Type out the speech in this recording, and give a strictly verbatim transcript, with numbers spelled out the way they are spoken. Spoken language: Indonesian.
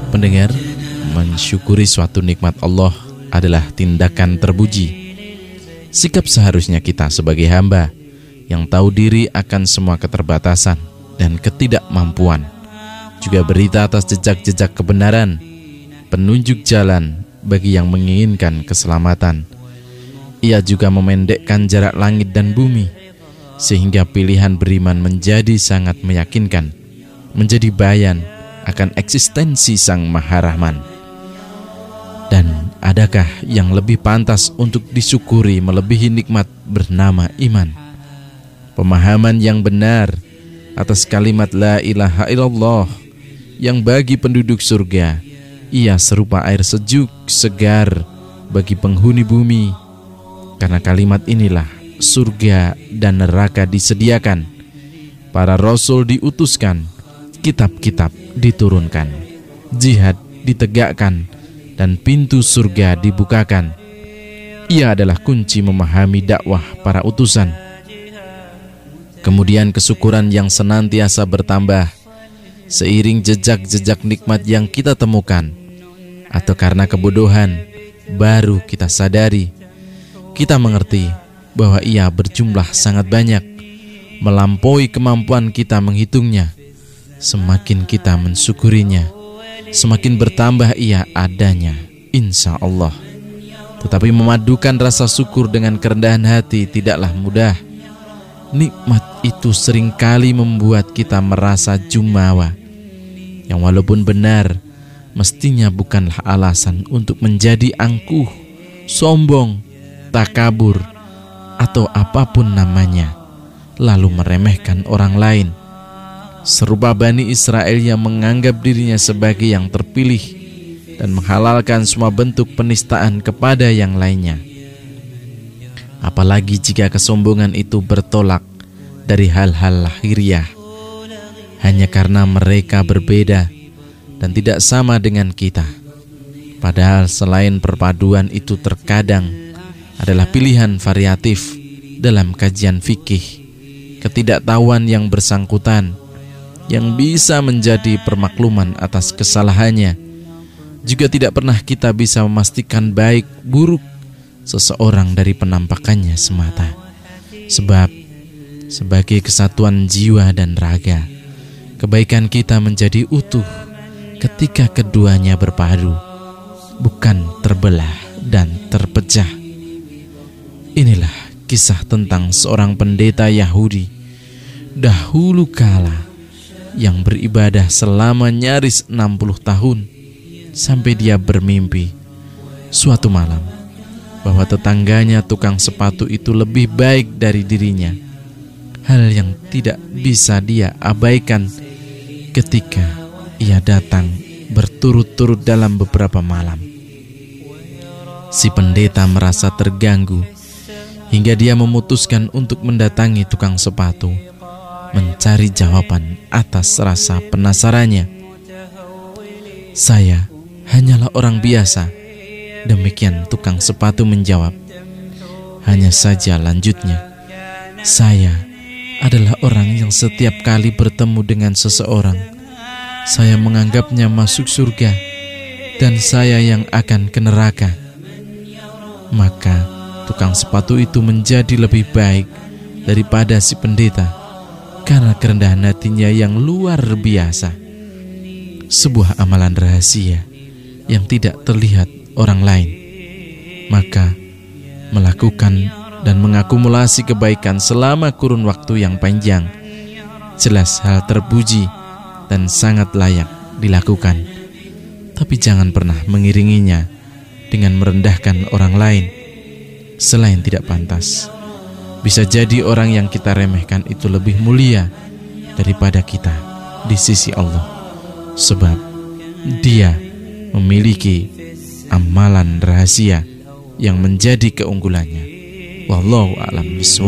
Pendengar, mensyukuri suatu nikmat Allah adalah tindakan terpuji. Sikap seharusnya kita sebagai hamba yang tahu diri akan semua keterbatasan dan ketidakmampuan, juga berita atas jejak-jejak kebenaran, penunjuk jalan bagi yang menginginkan keselamatan. Ia juga memendekkan jarak langit dan bumi, sehingga pilihan beriman menjadi sangat meyakinkan, menjadi bayan akan eksistensi Sang Maha Rahman. Dan adakah yang lebih pantas untuk disyukuri melebihi nikmat bernama iman? Pemahaman yang benar atas kalimat la ilaha illallah yang bagi penduduk surga ia serupa air sejuk segar bagi penghuni bumi. Karena kalimat inilah surga dan neraka disediakan, para rasul diutuskan, kitab-kitab diturunkan, jihad ditegakkan, dan pintu surga dibukakan. Ia adalah kunci memahami dakwah para utusan. Kemudian kesyukuran yang senantiasa bertambah seiring jejak-jejak nikmat yang kita temukan, atau karena kebodohan baru kita sadari, kita mengerti bahwa ia berjumlah sangat banyak, melampaui kemampuan kita menghitungnya. Semakin kita mensyukurinya, semakin bertambah ia adanya, insya Allah. Tetapi memadukan rasa syukur dengan kerendahan hati tidaklah mudah. Nikmat itu seringkali membuat kita merasa jumawa, yang walaupun benar, mestinya bukanlah alasan untuk menjadi angkuh, sombong, takabur, atau apapun namanya, lalu meremehkan orang lain. Serupa Bani Israel yang menganggap dirinya sebagai yang terpilih dan menghalalkan semua bentuk penistaan kepada yang lainnya. Apalagi jika kesombongan itu bertolak dari hal-hal lahiriah, hanya karena mereka berbeda dan tidak sama dengan kita. Padahal selain perpaduan itu terkadang adalah pilihan variatif dalam kajian fikih, ketidaktahuan yang bersangkutan yang bisa menjadi permakluman atas kesalahannya. Juga tidak pernah kita bisa memastikan baik buruk seseorang dari penampakannya semata. Sebab sebagai kesatuan jiwa dan raga, kebaikan kita menjadi utuh ketika keduanya berpadu, bukan terbelah dan terpecah. Inilah kisah tentang seorang pendeta Yahudi dahulu kala yang beribadah selama nyaris enam puluh tahun, sampai dia bermimpi suatu malam bahwa tetangganya tukang sepatu itu lebih baik dari dirinya. Hal yang tidak bisa dia abaikan ketika ia datang berturut-turut dalam beberapa malam. Si pendeta merasa terganggu hingga dia memutuskan untuk mendatangi tukang sepatu, mencari jawaban atas rasa penasarannya. "Saya hanyalah orang biasa," demikian tukang sepatu menjawab. "Hanya saja," lanjutnya, "saya adalah orang yang setiap kali bertemu dengan seseorang, saya menganggapnya masuk surga dan saya yang akan ke neraka." Maka tukang sepatu itu menjadi lebih baik daripada si pendeta karena kerendahan hatinya yang luar biasa. Sebuah amalan rahasia yang tidak terlihat orang lain, maka melakukan dan mengakumulasi kebaikan selama kurun waktu yang panjang jelas hal terpuji dan sangat layak dilakukan. Tapi jangan pernah mengiringinya dengan merendahkan orang lain selain tidak pantas. Bisa jadi orang yang kita remehkan itu lebih mulia daripada kita di sisi Allah, sebab dia memiliki amalan rahasia yang menjadi keunggulannya. Wallahu a'lam bishawab.